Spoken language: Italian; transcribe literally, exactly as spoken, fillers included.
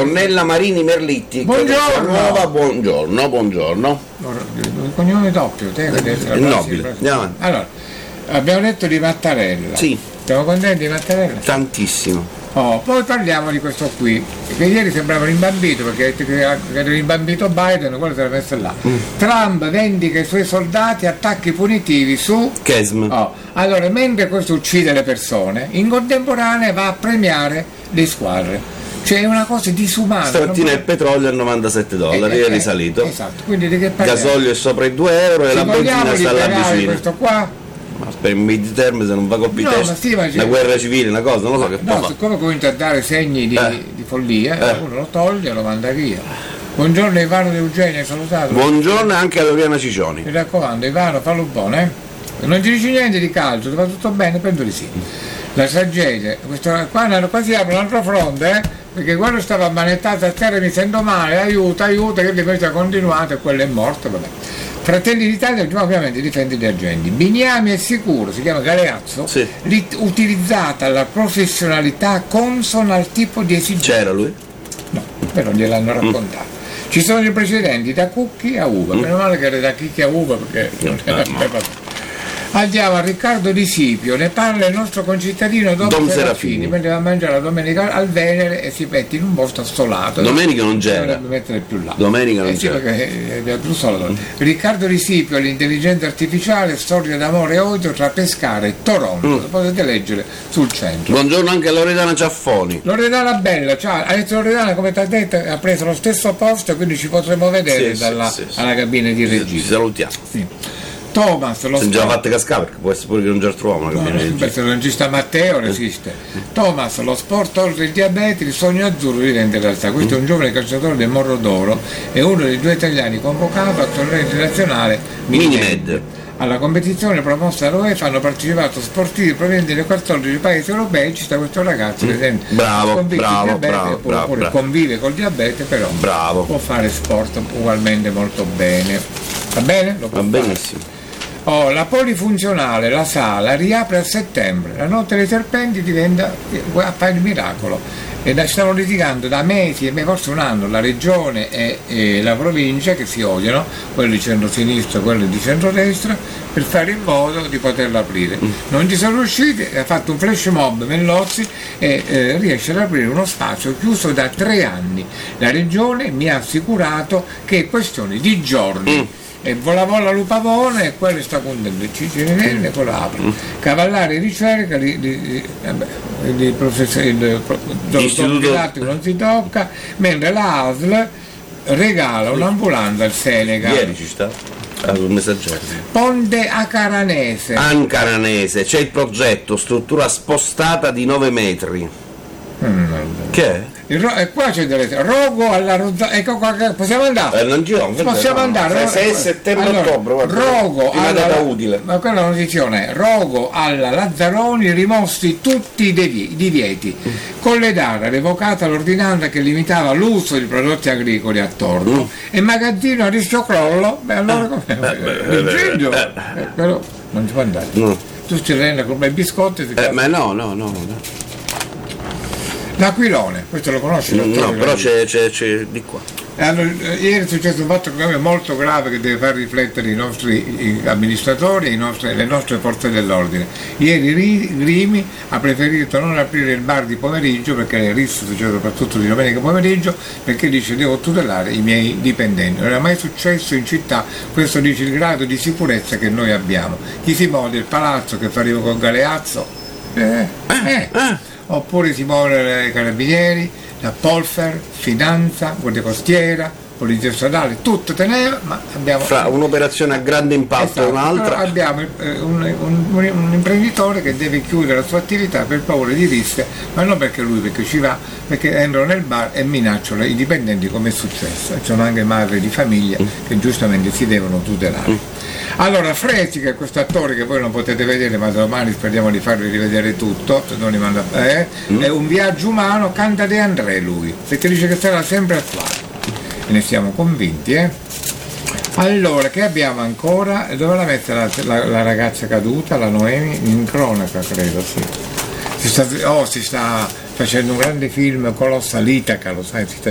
Ornella Marini Merlitti. Buongiorno. Nuova, buongiorno, buongiorno. Il cognome doppio, te che è nobile. Andiamo. Allora, abbiamo detto di Mattarella. Sì. Siamo contenti di Mattarella? Tantissimo. Oh, poi parliamo di questo qui, che ieri sembrava rimbambito perché era rimbambito Biden, quello si era messo là. Mm. Trump vendica i suoi soldati, attacchi punitivi su Kesm. Oh, allora, mentre questo uccide le persone, in contemporanea va a premiare le squadre. Cioè è una cosa disumana. Stamattina il petrolio a novantasette dollari, eh, è risalito. Esatto, quindi di che parliamo? Gasolio è sopra i due euro e la benzina sta là vicino. Questo qua? Ma per il medio termine se non va colpire no, testa, sì, una guerra civile, una cosa, non lo so che no, fa. siccome comincia a dare segni di, eh. di follia, eh. uno lo toglie e lo manda via. Buongiorno Ivano De Eugenio, salutato. Buongiorno anche a Oriana Ciccioni. Mi raccomando, Ivano, fallo buono, eh? Non ci dici niente di calcio, ti va tutto bene? Penso di sì. La tragedia, questo, qua quasi apre un altro fronte, eh? Perché quello stava ammanettato a terra, mi sento male, aiuta, aiuta, che invece ha continuato e quello è morto, vabbè. Fratelli d'Italia ovviamente difende gli agenti. Bignami è sicuro, si chiama Galeazzo, sì. Utilizzata la professionalità consona al tipo di esigenza. C'era lui? No, però gliel'hanno raccontato. Mm. Ci sono i precedenti da Cucchi a Uva, mm. meno male che era da Chicchi a Uva perché non era no. Andiamo a Riccardo Di Sipio, ne parla il nostro concittadino Don, Don Serafini, mentre va a mangiare la domenica al Venere e si mette in un posto assolato. Domenica non c'era. Dovrebbe mettere più là. Domenica non eh sì, c'era. Perché è più solo. Mm. Riccardo Di Sipio, l'intelligenza artificiale, storia d'amore e odio tra Pescara e Toronto. Mm. Lo potete leggere sul centro. Buongiorno anche a Loredana Ciaffoni. Loredana bella, ciao. Ha detto Loredana, come ti ha detto, ha preso lo stesso posto, quindi ci potremo vedere sì, dalla sì, sì, alla cabina di regia. Ci salutiamo. Sì. Thomas, lo se già fatte cascare perché può essere pure che non già troviamo una cabina no, di regia. Se non ci sta Matteo resiste. Thomas, lo sport oltre il diabete, il sogno azzurro diventa realtà. Questo mm. è un giovane calciatore del Morro d'Oro e uno dei due italiani convocato al torneo internazionale Minimed. Alla competizione promossa dall'UEFA hanno partecipato sportivi provenienti dai quattordici paesi europei. Ci sta questo ragazzo che mm. bravo, bravo, diabete, bravo, pure, bravo, pure bravo. convive col diabete, però bravo. può fare sport ugualmente molto bene. Va bene? Lo può Va fare. benissimo. Oh, la polifunzionale, la sala, riapre a settembre, la notte dei serpenti diventa, fa il miracolo. E da, stanno litigando da mesi, e forse un anno, la regione e, e la provincia che si odiano, quelli di centro-sinistra e quelli di centro-destra, per fare il voto di poterla aprire. Mm. Non ci sono riusciti, ha fatto un flash mob Mellozzi e eh, riesce ad aprire uno spazio chiuso da tre anni. La regione mi ha assicurato che è questione di giorni. Mm. E vola vola Lupavone e quello sta contento, ci viene e quello apre. Mm. Cavallari ricerca di, di, di, di professore il didattico non si tocca, mentre la A S L regala un'ambulanza al Senegal. Ieri ci sta al Messaggero. Ponte Acaranese. Ancaranese, c'è il progetto, struttura spostata di nove metri. Mm. Che è? Il ro- e qua c'è delle Rogo alla Rozza, ecco qua, possiamo andare? Eh, non giro, possiamo no. andare? sei settembre allora, ottobre, guarda, Rogo alla, data utile. Ma quella notizia è Rogo alla Lazzaroni rimossi tutti i devi- divieti. Mm. Colledara revocata l'ordinanza che limitava l'uso di prodotti agricoli attorno mm. e magazzino a rischio crollo. Beh allora come? Eh, incendio. Eh, però non si può andare. Mm. Tu ci rendi come i biscotti. Eh, ma no, no, no. no. L'Aquilone, questo lo conosci? No, però c'è, c'è, c'è di qua. Allora, ieri è successo un fatto molto grave che deve far riflettere i nostri amministratori e i nostri, le nostre forze dell'ordine. Ieri Rimi ha preferito non aprire il bar di pomeriggio, perché il rischio succede soprattutto di domenica pomeriggio, perché dice devo tutelare i miei dipendenti. Non era mai successo in città, questo dice il grado di sicurezza che noi abbiamo. Chi si muove il palazzo che faremo con Galeazzo? Eh, eh. eh. Oppure si muovono i carabinieri, la Polfer, Finanza, Guardia Costiera, Polizia Stradale, tutto teneva, ma abbiamo... Fra un'operazione a grande impatto esatto, e un'altra... abbiamo eh, un, un, un imprenditore che deve chiudere la sua attività per paura di rischio, ma non perché lui, perché ci va, perché entrano nel bar e minacciano i dipendenti, come è successo. Ci sono anche madri di famiglia che giustamente si devono tutelare. Allora Fresi, che è questo attore che voi non potete vedere, ma domani speriamo di farvi rivedere tutto, se non li manda, eh, mm. è un viaggio umano, canta De André lui, perché dice che sarà sempre attuale. E ne siamo convinti, eh? Allora, che abbiamo ancora? Dove la mette la, la, la ragazza caduta, la Noemi? In cronaca, credo, sì. Si sta, oh, si sta facendo un grande film, Colossal Itaca, lo sai, si sta